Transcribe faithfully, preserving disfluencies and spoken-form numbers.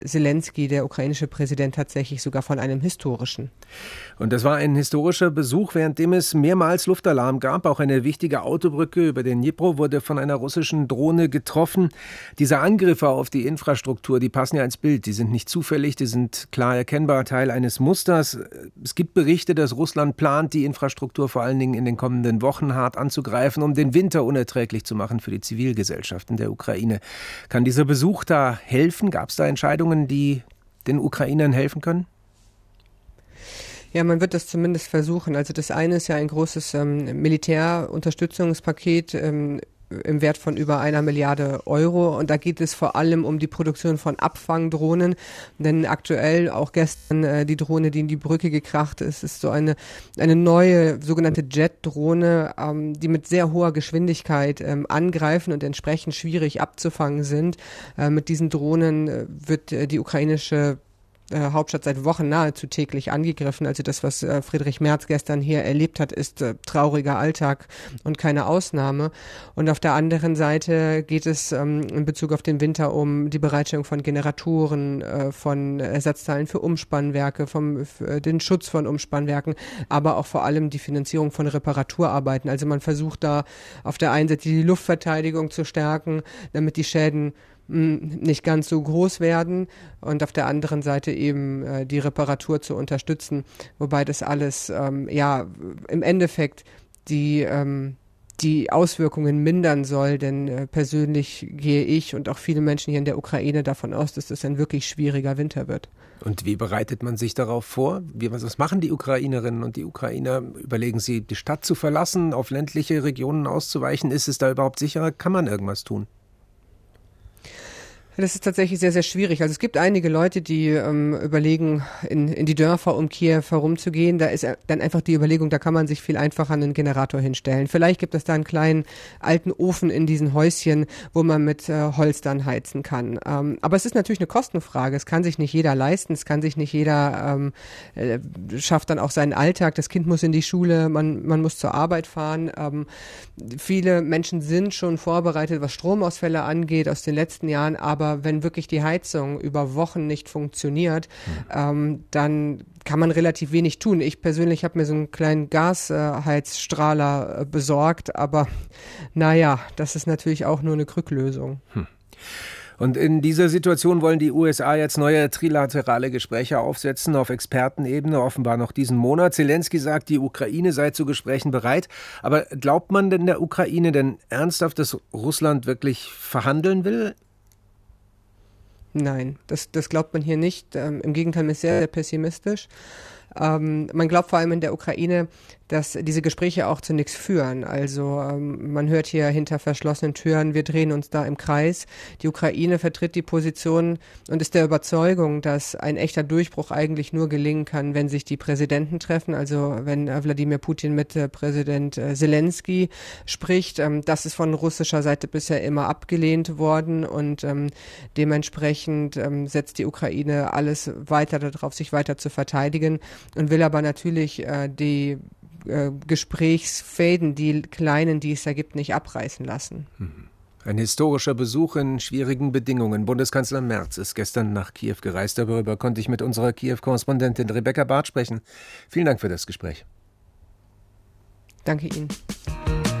Selenskyj, der ukrainische Präsident, tatsächlich sogar von einem historischen. Und das war ein historischer Besuch, währenddem es mehrmals Luftalarm gab. Auch eine wichtige Autobrücke über den Dnipro wurde von einer russischen Drohne getroffen. Diese Angriffe auf die Infrastruktur, die passen ja ins Bild. Die sind nicht zufällig, die sind klar erkennbar Teil eines Musters. Es gibt Berichte, dass Russland plant, die Infrastruktur vor allen Dingen in den kommenden Wochen hart anzugreifen, um den Winter unerträglich zu machen für die Zivilgesellschaft in der Ukraine. Kann dieser Besuch da helfen? Gab es da Entscheidungen, die den Ukrainern helfen können? Ja, man wird das zumindest versuchen. Also das eine ist ja ein großes ähm, Militärunterstützungspaket ähm, im Wert von über einer Milliarde Euro. Und da geht es vor allem um die Produktion von Abfangdrohnen. Denn aktuell, auch gestern, äh, die Drohne, die in die Brücke gekracht ist, ist so eine, eine neue sogenannte Jet-Drohne, ähm, die mit sehr hoher Geschwindigkeit ähm, angreifen und entsprechend schwierig abzufangen sind. Äh, mit diesen Drohnen äh, wird äh, die ukrainische Hauptstadt seit Wochen nahezu täglich angegriffen. Also das, was äh, Friedrich Merz gestern hier erlebt hat, ist äh, trauriger Alltag und keine Ausnahme. Und auf der anderen Seite geht es ähm, in Bezug auf den Winter um die Bereitstellung von Generatoren, äh, von Ersatzteilen für Umspannwerke, vom für den Schutz von Umspannwerken, aber auch vor allem die Finanzierung von Reparaturarbeiten. Also man versucht da auf der einen Seite die Luftverteidigung zu stärken, damit die Schäden nicht ganz so groß werden und auf der anderen Seite eben äh, die Reparatur zu unterstützen, wobei das alles ähm, ja im Endeffekt die ähm, die Auswirkungen mindern soll, denn äh, persönlich gehe ich und auch viele Menschen hier in der Ukraine davon aus, dass das ein wirklich schwieriger Winter wird. Und wie bereitet man sich darauf vor? Wie, was machen die Ukrainerinnen und die Ukrainer? Überlegen sie, die Stadt zu verlassen, auf ländliche Regionen auszuweichen? Ist es da überhaupt sicherer? Kann man irgendwas tun? Das ist tatsächlich sehr, sehr schwierig. Also es gibt einige Leute, die ähm, überlegen, in, in die Dörfer um Kiew herumzugehen. Da ist dann einfach die Überlegung, da kann man sich viel einfacher einen Generator hinstellen. Vielleicht gibt es da einen kleinen alten Ofen in diesen Häuschen, wo man mit äh, Holz dann heizen kann. Ähm, aber es ist natürlich eine Kostenfrage. Es kann sich nicht jeder leisten. Es kann sich nicht jeder, ähm, äh, schafft dann auch seinen Alltag. Das Kind muss in die Schule, man, man muss zur Arbeit fahren. Ähm, viele Menschen sind schon vorbereitet, was Stromausfälle angeht aus den letzten Jahren, aber Aber wenn wirklich die Heizung über Wochen nicht funktioniert, mhm. ähm, dann kann man relativ wenig tun. Ich persönlich habe mir so einen kleinen Gasheizstrahler äh, besorgt, aber naja, das ist natürlich auch nur eine Krücklösung. Hm. Und in dieser Situation wollen die U S A jetzt neue trilaterale Gespräche aufsetzen, auf Expertenebene, offenbar noch diesen Monat. Selenskyj sagt, die Ukraine sei zu Gesprächen bereit. Aber glaubt man denn der Ukraine denn ernsthaft, dass Russland wirklich verhandeln will? Nein, das, das glaubt man hier nicht. Ähm, Im Gegenteil, man ist sehr, sehr pessimistisch. Ähm, man glaubt vor allem in der Ukraine, dass diese Gespräche auch zu nichts führen. Also ähm, man hört hier hinter verschlossenen Türen, wir drehen uns da im Kreis. Die Ukraine vertritt die Position und ist der Überzeugung, dass ein echter Durchbruch eigentlich nur gelingen kann, wenn sich die Präsidenten treffen. Also wenn äh, Wladimir Putin mit äh, Präsident äh, Selenskyj spricht. Ähm, das ist von russischer Seite bisher immer abgelehnt worden und ähm, dementsprechend ähm, setzt die Ukraine alles weiter darauf, sich weiter zu verteidigen und will aber natürlich äh, die Gesprächsfäden, die kleinen, die es da gibt, nicht abreißen lassen. Ein historischer Besuch in schwierigen Bedingungen. Bundeskanzler Merz ist gestern nach Kiew gereist. Darüber konnte ich mit unserer Kiew-Korrespondentin Rebecca Barth sprechen. Vielen Dank für das Gespräch. Danke Ihnen.